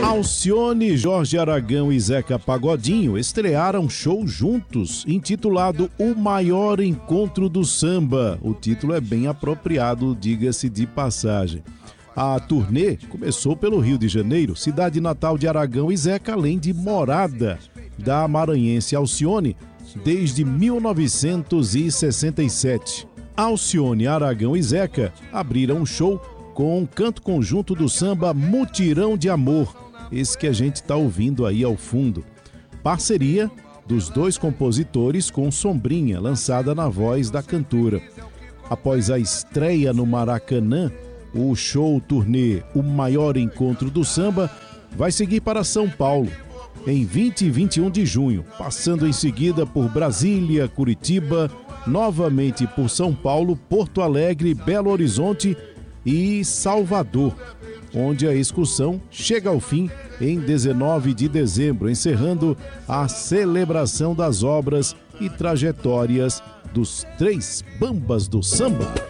Alcione, Jorge Aragão e Zeca Pagodinho estrearam show juntos, intitulado O Maior Encontro do Samba. O título é bem apropriado, diga-se de passagem. A turnê começou pelo Rio de Janeiro, cidade natal de Aragão e Zeca, além de morada da maranhense Alcione, desde 1967. Alcione, Aragão e Zeca abriram o show com um canto conjunto do samba Mutirão de Amor, esse que a gente está ouvindo aí ao fundo. Parceria dos dois compositores com Sombrinha, lançada na voz da cantora. Após a estreia no Maracanã, o show turnê O Maior Encontro do Samba vai seguir para São Paulo em 20 e 21 de junho, passando em seguida por Brasília, Curitiba, novamente por São Paulo, Porto Alegre, Belo Horizonte e Salvador, onde a excursão chega ao fim em 19 de dezembro, encerrando a celebração das obras e trajetórias dos três bambas do samba.